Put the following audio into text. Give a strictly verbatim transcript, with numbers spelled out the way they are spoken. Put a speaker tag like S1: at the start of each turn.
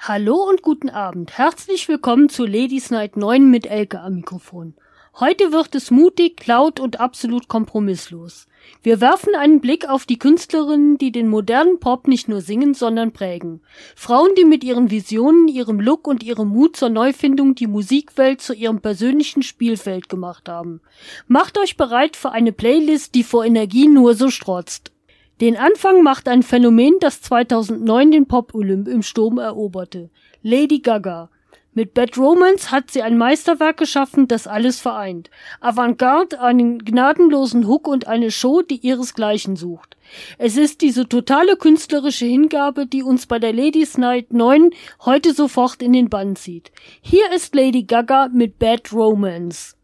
S1: Hallo und guten Abend. Herzlich willkommen zu Ladies Night neun mit Elke am Mikrofon. Heute wird es mutig, laut und absolut kompromisslos. Wir werfen einen Blick auf die Künstlerinnen, die den modernen Pop nicht nur singen, sondern prägen. Frauen, die mit ihren Visionen, ihrem Look und ihrem Mut zur Neufindung die Musikwelt zu ihrem persönlichen Spielfeld gemacht haben. Macht euch bereit für eine Playlist, die vor Energie nur so strotzt. Den Anfang macht ein Phänomen, das zweitausendneun den Pop-Olymp im Sturm eroberte. Lady Gaga. Mit Bad Romance hat sie ein Meisterwerk geschaffen, das alles vereint. Avantgarde, einen gnadenlosen Hook und eine Show, die ihresgleichen sucht. Es ist diese totale künstlerische Hingabe, die uns bei der Ladies Night neun heute sofort in den Bann zieht. Hier ist Lady Gaga mit Bad Romance.